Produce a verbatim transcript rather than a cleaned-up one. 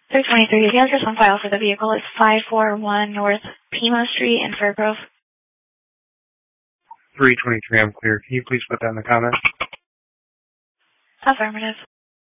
three twenty-three, the address on file for the vehicle is five forty-one North Pima Street in Fairgrove. three twenty-three, I'm clear. Can you please put that in the comments? Affirmative.